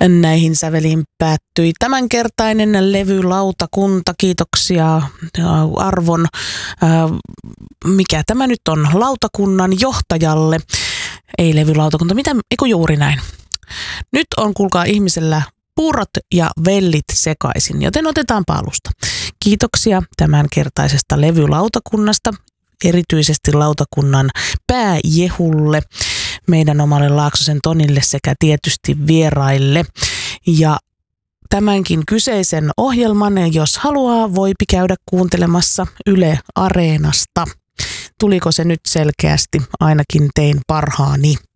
Näihin säveliin päättyi tämänkertainen levylautakunta. Kiitoksia arvon, mikä tämä nyt on, lautakunnan johtajalle. Ei levylautakunta, juuri näin. Nyt on, kuulkaa, ihmisellä puurot ja vellit sekaisin, joten otetaanpa alusta. Kiitoksia tämänkertaisesta levylautakunnasta, erityisesti lautakunnan pääjehulle, meidän omalle Laaksosen Tonille sekä tietysti vieraille. Ja tämänkin kyseisen ohjelman, jos haluaa, voipi käydä kuuntelemassa Yle Areenasta. Tuliko se nyt selkeästi? Ainakin tein parhaani.